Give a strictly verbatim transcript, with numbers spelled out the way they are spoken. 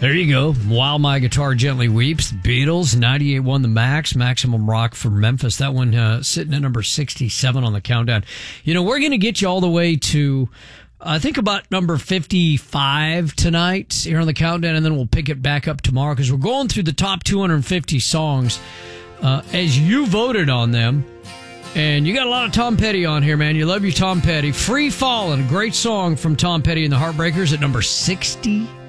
There you go. While My Guitar Gently Weeps, the Beatles, ninety-eight won the Max, Maximum Rock for Memphis. That one uh, sitting at number sixty-seven on the countdown. You know, we're going to get you all the way to, I think, about number fifty-five tonight here on the countdown, and then we'll pick it back up tomorrow because we're going through the top two hundred fifty songs uh, as you voted on them. And you got a lot of Tom Petty on here, man. You love your Tom Petty. Free Fallin', a great song from Tom Petty and the Heartbreakers at number sixty.